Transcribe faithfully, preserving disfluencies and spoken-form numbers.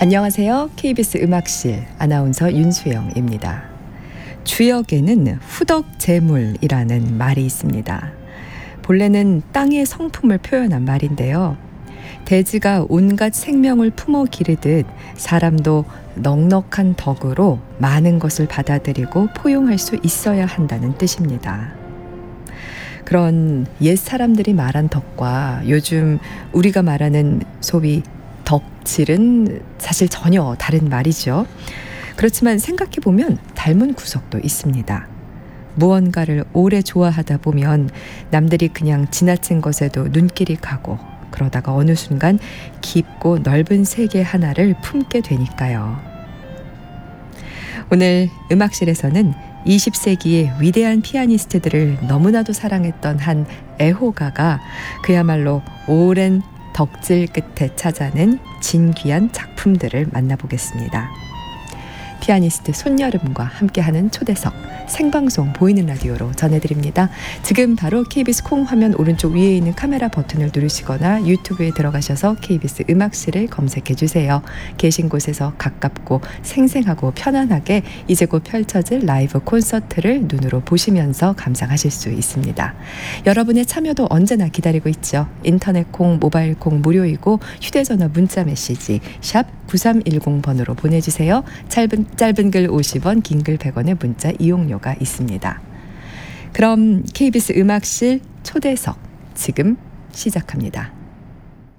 안녕하세요. 케이비에스 음악실 아나운서 윤수영입니다. 주역에는 후덕재물이라는 말이 있습니다. 본래는 땅의 성품을 표현한 말인데요. 대지가 온갖 생명을 품어 기르듯 사람도 넉넉한 덕으로 많은 것을 받아들이고 포용할 수 있어야 한다는 뜻입니다. 그런 옛 사람들이 말한 덕과 요즘 우리가 말하는 소위 덕질은 사실 전혀 다른 말이죠. 그렇지만 생각해보면 닮은 구석도 있습니다. 무언가를 오래 좋아하다 보면 남들이 그냥 지나친 것에도 눈길이 가고 그러다가 어느 순간 깊고 넓은 세계 하나를 품게 되니까요. 오늘 음악실에서는 이십 세기의 위대한 피아니스트들을 너무나도 사랑했던 한 애호가가 그야말로 오랜 덕질 끝에 찾아낸 진귀한 작품들을 만나보겠습니다. 피아니스트 손여름과 함께하는 초대석 생방송 보이는 라디오로 전해드립니다. 지금 바로 케이비에스 콩 화면 오른쪽 위에 있는 카메라 버튼을 누르시거나 유튜브에 들어가셔서 케이비에스 음악실을 검색해주세요. 계신 곳에서 가깝고 생생하고 편안하게 이제 곧 펼쳐질 라이브 콘서트를 눈으로 보시면서 감상하실 수 있습니다. 여러분의 참여도 언제나 기다리고 있죠. 인터넷 콩, 모바일 콩 무료이고 휴대전화 문자 메시지 샵 구삼일공 번으로 보내주세요. 짧은, 짧은 글 오십 원, 긴 글 백 원의 문자 이용료가 있습니다. 그럼 케이비에스 음악실 초대석 지금 시작합니다.